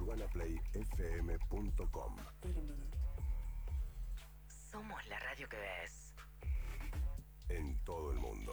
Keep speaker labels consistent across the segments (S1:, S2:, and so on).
S1: UrbanaPlayFM.com.
S2: Somos la radio que ves.
S1: En todo el mundo.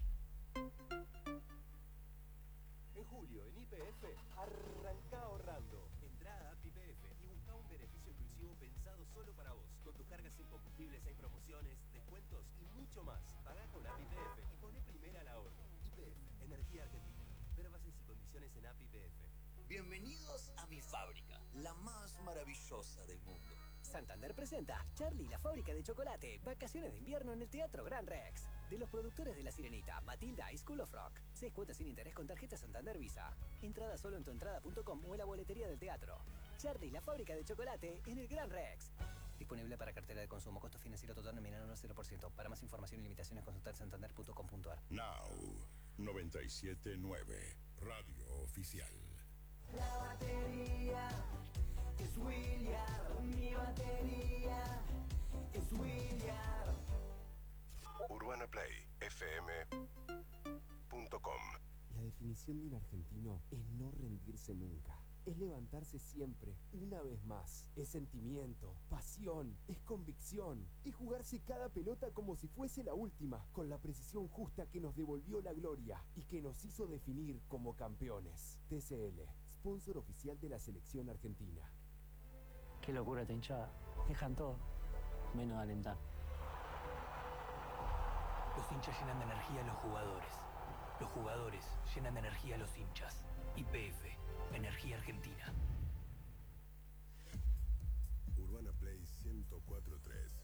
S3: En julio, en YPF, arranca ahorrando. Entrá a App YPF y busca un beneficio exclusivo pensado solo para vos. Con tus cargas sin combustibles hay promociones, descuentos y mucho más. Pagá con App YPF y poné primera al ahorro. YPF, Energía Argentina. Ver bases y condiciones en App YPF.
S4: Bienvenidos a mi fábrica, la más maravillosa del mundo.
S5: Santander presenta Charlie, la fábrica de chocolate. Vacaciones de invierno en el Teatro Gran Rex. De los productores de La Sirenita, Matilda y School of Rock. 6 cuotas sin interés con tarjeta Santander Visa. Entrada solo en tuentrada.com o en la boletería del teatro. Charlie, la fábrica de chocolate en el Gran Rex. Disponible para cartera de consumo. Costo financiero total nominal 0%. Para más información y limitaciones consultar santander.com.ar.
S1: Now 97.9 Radio Oficial.
S6: La batería es William, mi batería es William.
S1: UrbanaPlayFM.com.
S7: La definición de un argentino es no rendirse nunca. Es levantarse siempre, una vez más. Es sentimiento, pasión, es convicción. Es jugarse cada pelota como si fuese la última, con la precisión justa que nos devolvió la gloria y que nos hizo definir como campeones. TCL, sponsor oficial de la selección argentina.
S8: Qué locura esta hinchada. Dejan todo, menos alentar.
S9: Los hinchas llenan de energía a los jugadores. Los jugadores llenan de energía a los hinchas. YPF, Energía Argentina.
S1: Urbana Play 104.3.